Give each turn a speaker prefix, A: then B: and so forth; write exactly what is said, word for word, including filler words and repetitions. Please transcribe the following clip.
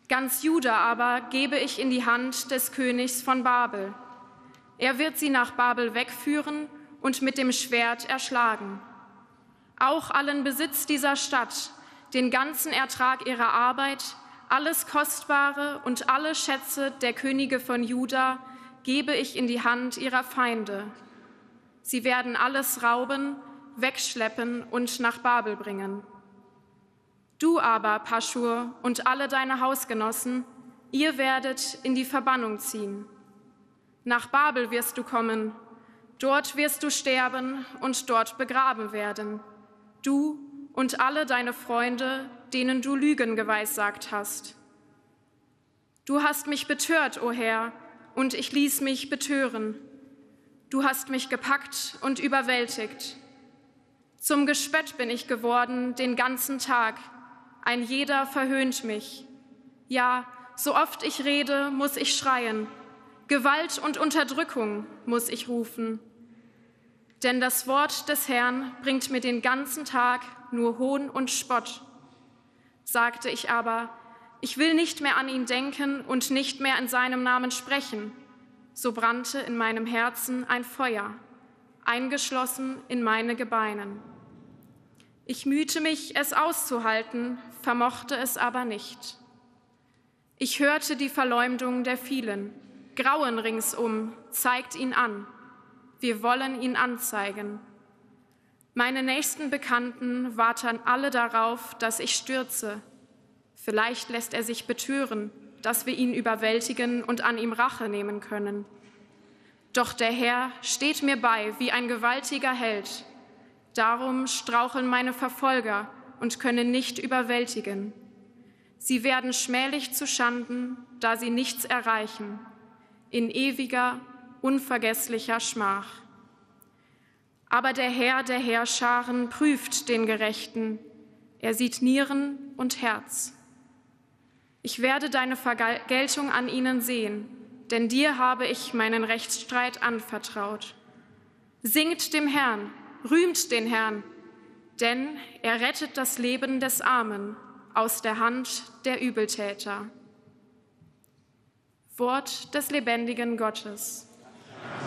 A: Ganz Juda aber gebe ich in die Hand des Königs von Babel. Er wird sie nach Babel wegführen und mit dem Schwert erschlagen. Auch allen Besitz dieser Stadt, den ganzen Ertrag ihrer Arbeit, alles Kostbare und alle Schätze der Könige von Juda gebe ich in die Hand ihrer Feinde. Sie werden alles rauben, wegschleppen und nach Babel bringen. Du aber, Paschur, und alle deine Hausgenossen, ihr werdet in die Verbannung ziehen. Nach Babel wirst du kommen, dort wirst du sterben und dort begraben werden, du und alle deine Freunde, denen du Lügen geweissagt hast. Du hast mich betört, o Herr, und ich ließ mich betören. Du hast mich gepackt und überwältigt. Zum Gespött bin ich geworden den ganzen Tag. Ein jeder verhöhnt mich. Ja, so oft ich rede, muss ich schreien. Gewalt und Unterdrückung muss ich rufen. Denn das Wort des Herrn bringt mir den ganzen Tag nur Hohn und Spott. Sagte ich aber, ich will nicht mehr an ihn denken und nicht mehr in seinem Namen sprechen, so brannte in meinem Herzen ein Feuer, eingeschlossen in meine Gebeinen. Ich mühte mich, es auszuhalten, vermochte es aber nicht. Ich hörte die Verleumdung der vielen. Grauen ringsum, zeigt ihn an. Wir wollen ihn anzeigen. Meine nächsten Bekannten warten alle darauf, dass ich stürze. Vielleicht lässt er sich betören, dass wir ihn überwältigen und an ihm Rache nehmen können. Doch der Herr steht mir bei wie ein gewaltiger Held. Darum straucheln meine Verfolger und können nicht überwältigen. Sie werden schmählich zu Schanden, da sie nichts erreichen, in ewiger, unvergesslicher Schmach. Aber der Herr der Heerscharen prüft den Gerechten, er sieht Nieren und Herz. Ich werde deine Vergeltung an ihnen sehen, denn dir habe ich meinen Rechtsstreit anvertraut. Singt dem Herrn, rühmt den Herrn, denn er rettet das Leben des Armen aus der Hand der Übeltäter. Wort des lebendigen Gottes.